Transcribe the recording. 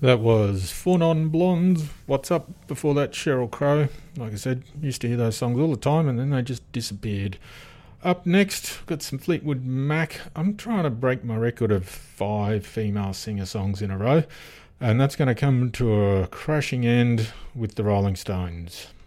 That was Four Non Blondes. What's Up? Before that, Sheryl Crow. Like I said, used to hear those songs all the time and then they just disappeared. Up next, got some Fleetwood Mac. I'm trying to break my record of 5 female singer songs in a row, and that's going to come to a crashing end with the Rolling Stones.